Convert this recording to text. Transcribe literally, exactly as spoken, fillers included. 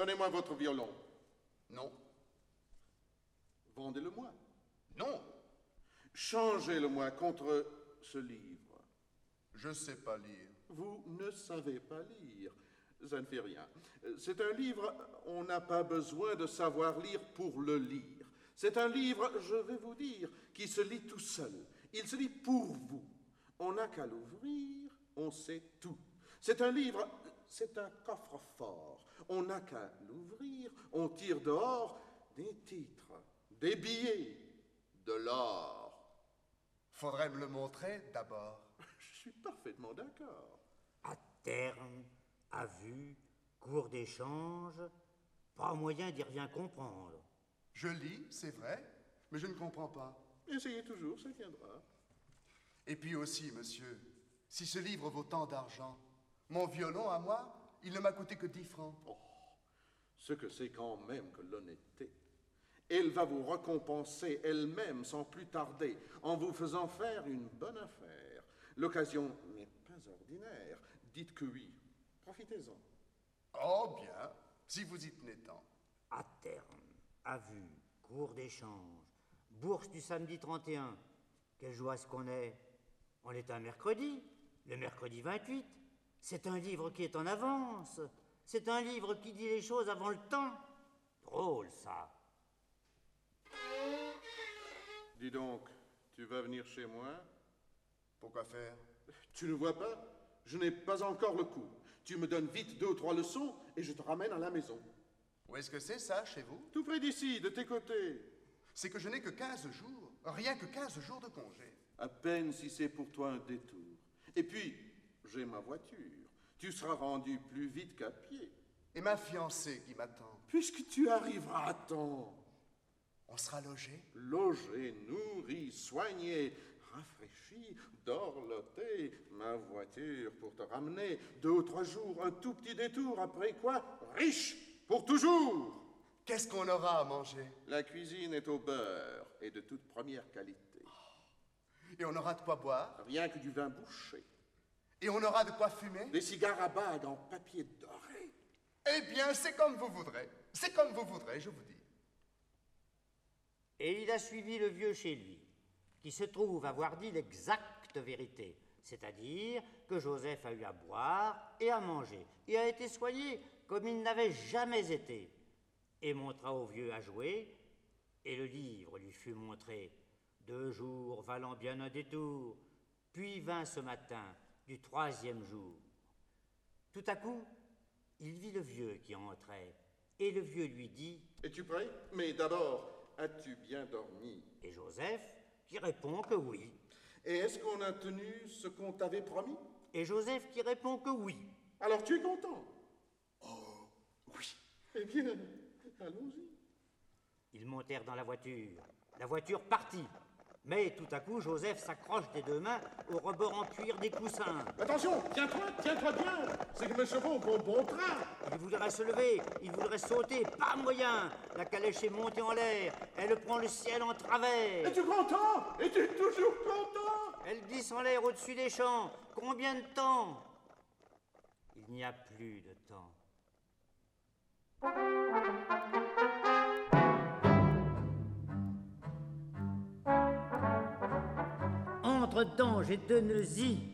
Donnez-moi votre violon. Non. Vendez-le-moi. Non. Changez-le-moi contre ce livre. Je sais pas lire. Vous ne savez pas lire. Ça ne fait rien. C'est un livre, on n'a pas besoin de savoir lire pour le lire. C'est un livre, je vais vous dire, qui se lit tout seul. Il se lit pour vous. On n'a qu'à l'ouvrir, on sait tout. C'est un livre, c'est un coffre-fort. On n'a qu'à l'ouvrir, on tire dehors des titres, des billets, de l'or. Faudrait me le montrer d'abord. Je suis parfaitement d'accord. À terme, à vue, cours d'échange, pas moyen d'y rien comprendre. Je lis, c'est vrai, mais je ne comprends pas. Essayez toujours, ça viendra. Et puis aussi, monsieur, si ce livre vaut tant d'argent, mon violon à moi, il ne m'a coûté que dix francs. Oh, ce que c'est quand même que l'honnêteté. Elle va vous récompenser elle-même sans plus tarder, en vous faisant faire une bonne affaire. L'occasion n'est pas ordinaire. Dites que oui. Profitez-en. Oh bien, si vous y tenez tant. À terme, à vue, cours d'échange, bourse du samedi trente et un. Quelle joie ce qu'on est. On est un mercredi, le mercredi vingt-huit. C'est un livre qui est en avance. C'est un livre qui dit les choses avant le temps. Drôle, ça. Dis donc, tu vas venir chez moi? Pourquoi faire? Tu ne vois pas? Je n'ai pas encore le coup. Tu me donnes vite deux ou trois leçons et je te ramène à la maison. Où est-ce que c'est ça, chez vous? Tout près d'ici, de tes côtés. C'est que je n'ai que quinze jours. Rien que quinze jours de congé. À peine si c'est pour toi un détour. Et puis, j'ai ma voiture. Tu seras rendu plus vite qu'à pied. Et ma fiancée qui m'attend. Puisque tu arriveras à temps. On sera logé? Logé, nourri, soigné, rafraîchi, dorloté, ma voiture pour te ramener, deux ou trois jours, un tout petit détour, après quoi, riche, pour toujours. Qu'est-ce qu'on aura à manger? La cuisine est au beurre et de toute première qualité. Et on aura de quoi boire? Rien que du vin bouché. Et on aura de quoi fumer? Des cigares à bagues en papier doré. Eh bien, c'est comme vous voudrez. C'est comme vous voudrez, je vous dis. Et il a suivi le vieux chez lui, qui se trouve avoir dit l'exacte vérité, c'est-à-dire que Joseph a eu à boire et à manger, et a été soigné comme il n'avait jamais été, et montra au vieux à jouer, et le livre lui fut montré, deux jours valant bien un détour, puis vint ce matin du troisième jour. Tout à coup, il vit le vieux qui entrait, et le vieux lui dit « Es-tu prêt? Mais d'abord, as-tu bien dormi? » Et Joseph qui répond que oui. Et est-ce qu'on a tenu ce qu'on t'avait promis? Et Joseph qui répond que oui. Alors tu es content? Oh, oui. Eh bien, allons-y. Ils montèrent dans la voiture. La voiture partit. Mais tout à coup, Joseph s'accroche des deux mains au rebord en cuir des coussins. Attention, tiens-toi, tiens-toi bien. C'est que mes chevaux vont bon train. Il voudrait se lever, il voudrait sauter, pas moyen. La calèche est montée en l'air, elle prend le ciel en travers. Es-tu content? Es-tu toujours content? Elle glisse en l'air au-dessus des champs. Combien de temps? Il n'y a plus de temps. Entre Dange et Deneuzy,